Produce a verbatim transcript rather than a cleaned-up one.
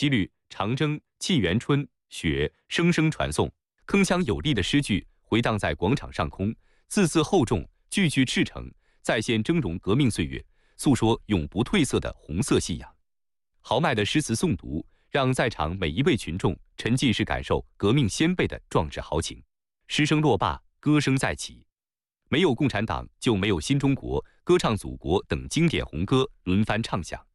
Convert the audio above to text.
七律、长征、沁园春、雪声声传颂，铿锵有力的诗句回荡在广场上空，字字厚重，句句赤诚，再现峥嵘革命岁月，诉说永不褪色的红色信仰。豪迈的诗词诵读，让在场每一位群众沉浸式感受革命先辈的壮志豪情。诗声落罢，歌声再起。没有共产党，就没有新中国，歌唱祖国等经典红歌轮番唱响。